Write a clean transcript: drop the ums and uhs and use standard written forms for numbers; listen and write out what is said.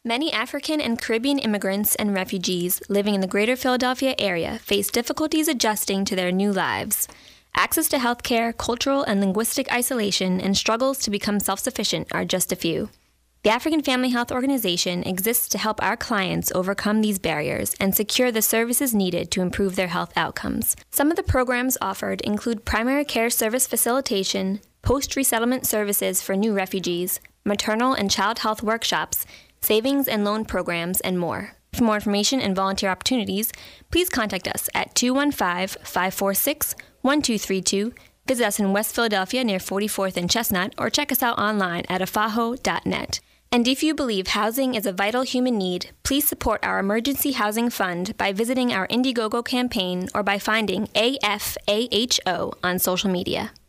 Many African and Caribbean immigrants and refugees living in the greater Philadelphia area face difficulties adjusting to their new lives. Access to healthcare, cultural and linguistic isolation, and struggles to become self-sufficient are just a few. The African Family Health Organization exists to help our clients overcome these barriers and secure the services needed to improve their health outcomes. Some of the programs offered include primary care service facilitation, post-resettlement services for new refugees, maternal and child health workshops, savings and loan programs, and more. For more information and volunteer opportunities, please contact us at 215-546-1232, visit us in West Philadelphia near 44th and Chestnut, or check us out online at afaho.net. And if you believe housing is a vital human need, please support our Emergency Housing Fund by visiting our Indiegogo campaign or by finding AFAHO on social media.